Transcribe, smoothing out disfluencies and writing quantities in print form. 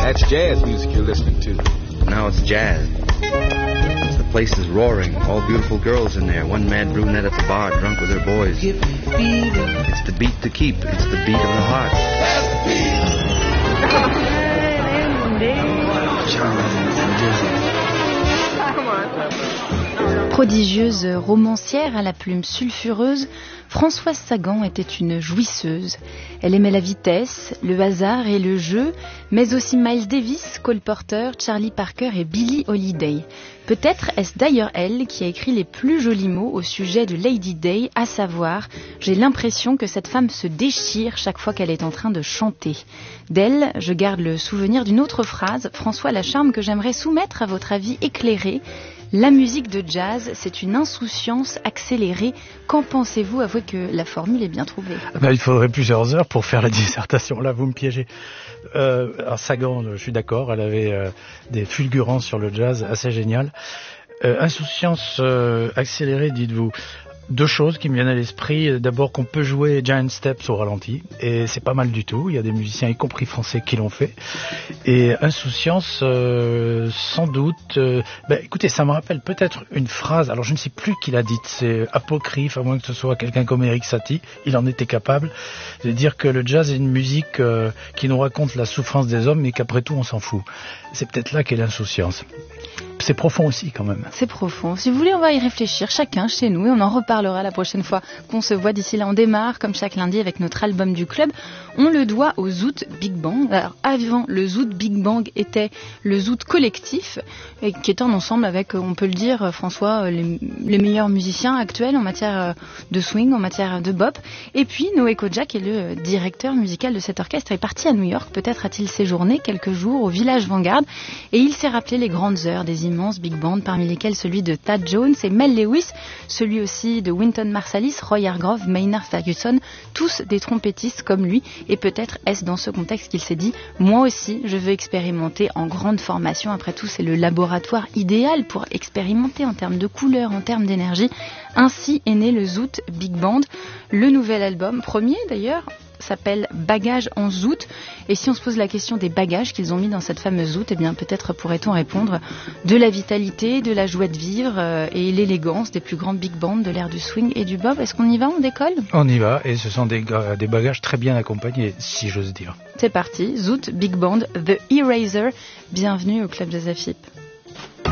That's jazz music you're listening to. Now it's jazz. The place is roaring. All beautiful girls in there. One mad brunette at the bar, drunk with her boys. It's the beat to keep. It's the beat of the heart. That's the beat. Prodigieuse romancière à la plume sulfureuse, Françoise Sagan était une jouisseuse. Elle aimait la vitesse, le hasard et le jeu, mais aussi Miles Davis, Cole Porter, Charlie Parker et Billie Holiday. Peut-être est-ce d'ailleurs elle qui a écrit les plus jolis mots au sujet de Lady Day, à savoir « J'ai l'impression que cette femme se déchire chaque fois qu'elle est en train de chanter ». D'elle, je garde le souvenir d'une autre phrase, François Lacharme, que j'aimerais soumettre à votre avis éclairé. La musique de jazz, c'est une insouciance accélérée. Qu'en pensez-vous? Avouez que la formule est bien trouvée. Il faudrait plusieurs heures pour faire la dissertation. Là, vous me piégez. Alors Sagan, je suis d'accord, elle avait des fulgurances sur le jazz assez géniales. Insouciance accélérée, dites-vous. Deux choses qui me viennent à l'esprit. D'abord qu'on peut jouer Giant Steps au ralenti, et c'est pas mal du tout. Il y a des musiciens, y compris français, qui l'ont fait. Et insouciance, sans doute... écoutez, ça me rappelle peut-être une phrase, alors je ne sais plus qui l'a dite, c'est apocryphe, à moins que ce soit quelqu'un comme Eric Satie, il en était capable, de dire que le jazz est une musique qui nous raconte la souffrance des hommes, mais qu'après tout on s'en fout. C'est peut-être là qu'est l'insouciance. C'est profond aussi quand même. C'est profond. Si vous voulez, on va y réfléchir chacun chez nous et on en reparlera la prochaine fois qu'on se voit. D'ici là, on démarre comme chaque lundi avec notre album du club. On le doit au Zoot Big Bang. Alors avant, le Zoot Big Bang était le Zoot collectif, et qui est un ensemble avec, on peut le dire, François, les meilleurs musiciens actuels en matière de swing, en matière de bop. Et puis Noé Kojak est le directeur musical de cet orchestre, est parti à New York. Peut-être a-t-il séjourné quelques jours au Village Vanguard et il s'est rappelé les grandes heures des immenses big bands, parmi lesquels celui de Thad Jones et Mel Lewis, celui aussi de Wynton Marsalis, Roy Hargrove, Maynard Ferguson, tous des trompettistes comme lui. Et peut-être est-ce dans ce contexte qu'il s'est dit « Moi aussi, je veux expérimenter en grande formation. Après tout, c'est le laboratoire idéal pour expérimenter en termes de couleurs, en termes d'énergie. » Ainsi est né le Zoot Big Band. Le nouvel album, premier d'ailleurs, s'appelle Bagages en Zoot. Et si on se pose la question des bagages qu'ils ont mis dans cette fameuse Zoot, eh bien peut-être pourrait-on répondre de la vitalité, de la joie de vivre et l'élégance des plus grandes big bands de l'ère du swing et du bop. Est-ce qu'on y va, on décolle? On y va, et ce sont des bagages très bien accompagnés, si j'ose dire. C'est parti, Zoot Big Band, The Eraser. Bienvenue au Club des Afip.